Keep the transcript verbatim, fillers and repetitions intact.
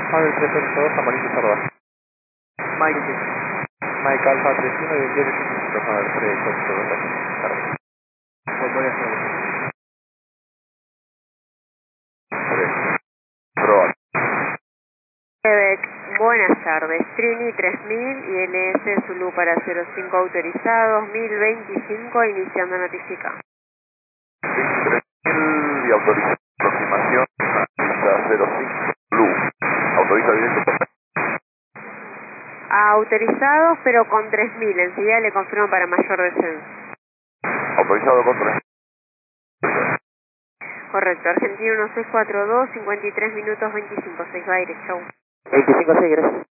Pavel tres ocho dos, amarillo Sarda. Mike, sí. Mike Alfa tres uno y veintiocho cinco, Pavel tres ocho dos, Sarda. Voy, voy a hacerlo. tres. Proa. Quebec, buenas tardes. Trini tres mil y L S Zulu para cero cinco autorizados, mil veinticinco iniciando notifica. tres mil y autoriza aproximación hasta cero cinco Blue. Autoriza directo. Autorizados pero con tres mil, enseguida le confirmo para mayor descenso. Autorizado con tres. Correcto, Argentina uno seis cuatro dos, cincuenta y tres minutos veinticinco, seis va a ir, chau. veinticinco, sí, gracias.